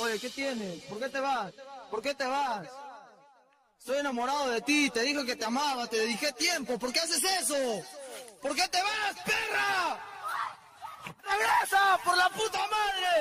Oye, ¿qué tienes? ¿Por qué te vas? ¿Por qué te vas? Estoy enamorado de ti, te dije que te amaba, te dediqué tiempo, ¿por qué haces eso? ¿Por qué te vas, perra? ¡Regresa, por la puta madre!